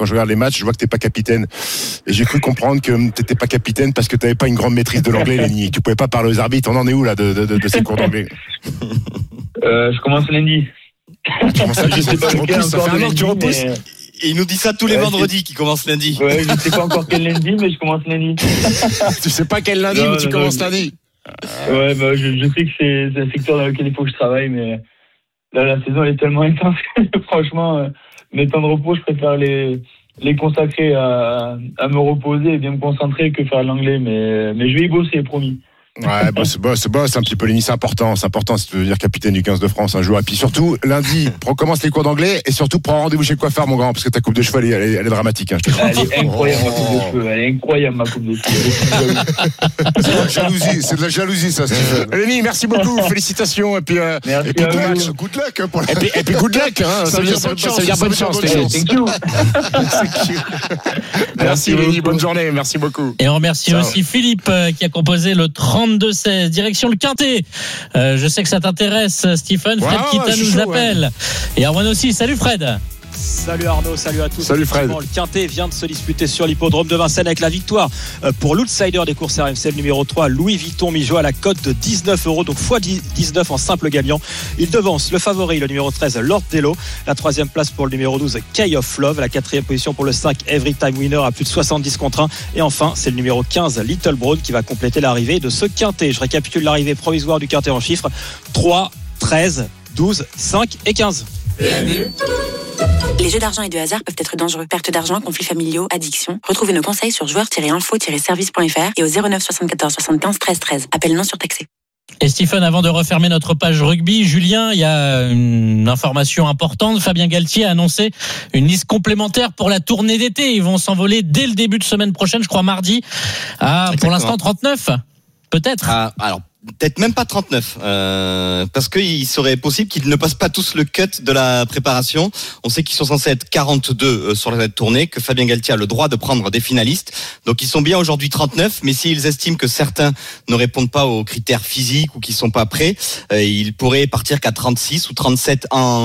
quand je regarde les matchs, je vois que t'es pas capitaine. Et j'ai cru comprendre que t'étais pas capitaine parce que t'avais pas une grande maîtrise de l'anglais, Lenny. Tu pouvais pas parler aux arbitres. On en est où là de ces cours d'anglais? Je commence lundi. Comment ça, Je sais pas lequel ça fait encore un an que tu lundi, repousses. mais... Et il nous dit ça tous les vendredis qui commence lundi. Ouais, je sais pas encore quel lundi, mais je commence lundi. Tu sais pas quel lundi, mais tu commences lundi. Ouais, bah, je sais que c'est un secteur dans lequel il faut que je travaille, mais là, la saison elle est tellement intense que franchement, mes temps de repos, je préfère les consacrer à me reposer et bien me concentrer que faire l'anglais, mais je vais y bosser, promis. Ouais, boss, un petit peu Lenny, c'est important si tu veux devenir capitaine du 15 de France un jour. Et puis surtout, lundi, commence les cours d'anglais et surtout prends rendez-vous chez le coiffeur, mon grand, parce que ta coupe de cheveux, elle est dramatique. Hein, je te elle est incroyable, ma coupe de cheveux. Elle est incroyable, ma coupe de cheveux. C'est de la jalousie, ça, Stephen. Lenny, merci beaucoup, félicitations. Et puis, good luck. Good luck. Et puis good luck. Hein, ça veut dire bonne chance. Thank you. Merci Lenny, bonne journée, merci beaucoup. Et on remercie aussi Philippe qui a composé le 32-16, direction le Quintet. Je sais que ça t'intéresse, Stephen. Fred Kita nous appelle. Ouais. Et Arwan aussi. Salut Fred. Salut Arnaud, salut à tous. Salut Fred. Le Quintet vient de se disputer sur l'hippodrome de Vincennes avec la victoire pour l'outsider des courses RMC, le numéro 3, Louis Vuitton Mijo à la cote de 19 €, donc x19 en simple gagnant. Il devance le favori, le numéro 13, Lord Dello. La troisième place pour le numéro 12, Key of Love. La quatrième position pour le 5, Every Time Winner à plus de 70 contre 1. Et enfin, c'est le numéro 15, Little Brown qui va compléter l'arrivée de ce Quintet. Je récapitule l'arrivée provisoire du Quintet en chiffres: 3, 13, 12, 5 et 15. Les jeux d'argent et de hasard peuvent être dangereux. Perte d'argent, conflits familiaux, addiction. Retrouvez nos conseils sur joueurs-info-service.fr et au 09 74 75 13 13. Appel non surtaxé. Et Stephen, avant de refermer notre page rugby, Julien, il y a une information importante. Fabien Galtier a annoncé une liste complémentaire pour la tournée d'été. Ils vont s'envoler dès le début de semaine prochaine, je crois mardi. Pour l'instant 39, peut-être. Alors peut-être même pas 39, parce qu'il serait possible qu'ils ne passent pas tous le cut de la préparation. On sait qu'ils sont censés être 42 sur cette tournée, que Fabien Galtier a le droit de prendre des finalistes. Donc ils sont bien aujourd'hui 39, mais s'ils estiment que certains ne répondent pas aux critères physiques ou qu'ils sont pas prêts, ils pourraient partir qu'à 36 ou 37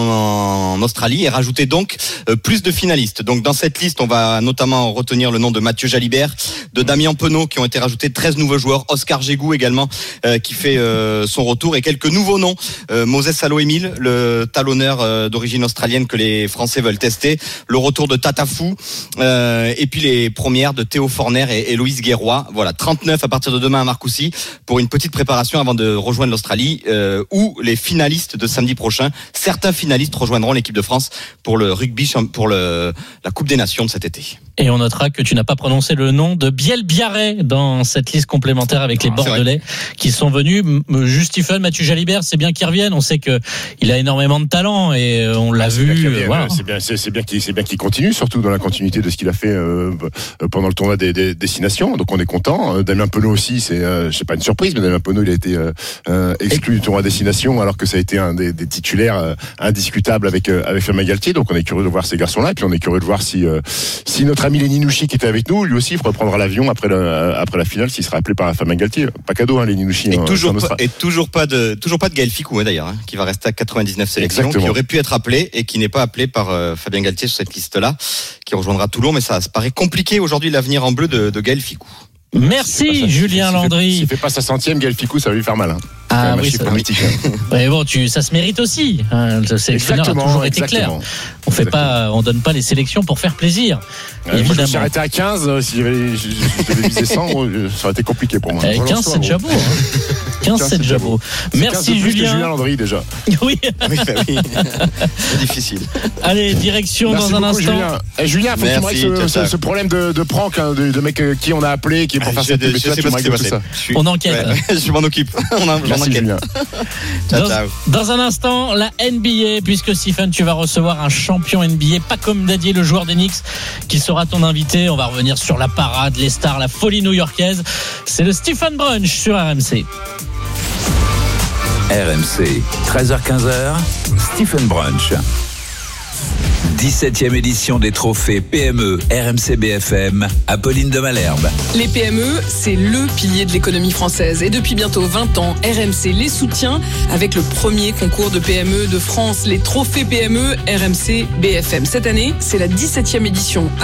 en Australie et rajouter donc plus de finalistes. Donc dans cette liste, on va notamment retenir le nom de Mathieu Jalibert, de Damien Penaud qui ont été rajoutés 13 nouveaux joueurs, Oscar Gégou également qui fait son retour, et quelques nouveaux noms, Moses Salo-Emile, le talonneur d'origine australienne que les Français veulent tester, le retour de Tatafou, et puis les premières de Théo Forner et Loïs Guéroy. Voilà, 39 à partir de demain à Marcoussis pour une petite préparation avant de rejoindre l'Australie, où les finalistes de samedi prochain, certains finalistes rejoindront l'équipe de France pour le rugby, pour la Coupe des Nations de cet été. Et on notera que tu n'as pas prononcé le nom de Biel Biarret dans cette liste complémentaire avec les Bordelais qui sont venus. Juste Stephen, Mathieu Jalibert, c'est bien qu'il revienne. On sait que il a énormément de talent et on l'a vu. Voilà. C'est bien qu'il continue, surtout dans la continuité de ce qu'il a fait pendant le tournoi des destinations. Donc on est content. Damien Penaud aussi, c'est pas une surprise, mais Damien Penaud il a été exclu du tournoi destination alors que ça a été un des titulaires indiscutables avec Fabien Galtier. Donc on est curieux de voir ces garçons-là, et puis on est curieux de voir si notre ami Lenny Nouchi qui était avec nous, lui aussi il reprendra l'avion après la finale s'il sera appelé par Fabien Galtier. Pas cadeau, Lenny Nouchi. Et toujours pas de Gaël Ficou d'ailleurs, qui va rester à 99 sélections. Exactement. Qui aurait pu être appelé et qui n'est pas appelé par Fabien Galtier sur cette liste-là, qui rejoindra Toulon, mais ça paraît compliqué aujourd'hui l'avenir en bleu de Gaël Ficou. Merci Julien Landry. S'il fait pas sa centième, Gaël Ficou, ça va lui faire mal. Ah oui, mais bon, ça se mérite aussi. Le sélectionneur a toujours été clair. On donne pas les sélections pour faire plaisir. Évidemment. Moi, je me suis arrêté à 15. Si je devais viser 100, ça aurait été compliqué pour moi. 15, c'est déjà beau. 15, c'est déjà beau. Merci Julien. Julien Landry déjà. Oui. C'est difficile. Allez, direction merci dans un beaucoup, instant. Julien, faut que tu me règles ce problème de prank, de mec qui on a appelé, qui est pour faire cette publicité. On enquête. Je m'en occupe. Merci Julien. Ciao. Dans un instant, la NBA, puisque Stephen, tu vas recevoir un champion NBA, pas comme Dadier, le joueur des Knicks, qui sera ton invité. On va revenir sur la parade, les stars, la folie new-yorkaise. C'est le Stephen Brunch sur RMC. RMC, 13h-15h, Stephen Brunch. 17e édition des trophées PME RMC BFM, Apolline de Malherbe. Les PME, c'est le pilier de l'économie française. Et depuis bientôt 20 ans, RMC les soutient avec le premier concours de PME de France, les trophées PME RMC BFM. Cette année, c'est la 17e édition.